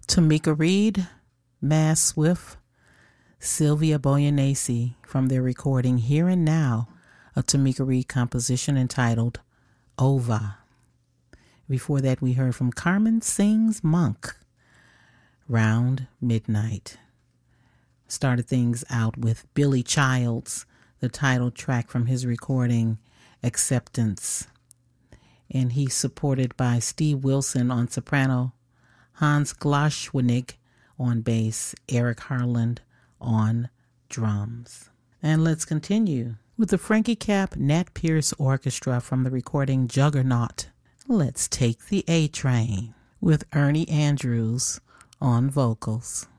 Tamika Reed, Mass Swift, Sylvia Boyanese from their recording Here and Now, a Tamika Reed composition entitled Ova. Before that, we heard from Carmen Sings Monk, Round Midnight. Started things out with Billy Childs, the title track from his recording Acceptance. And he's supported by Steve Wilson on soprano, Hans Glaswenig on bass, Eric Harland on drums. And let's continue with the Frankie Cap Nat Pierce Orchestra from the recording Juggernaut. Let's take the A Train with Ernie Andrews on vocals.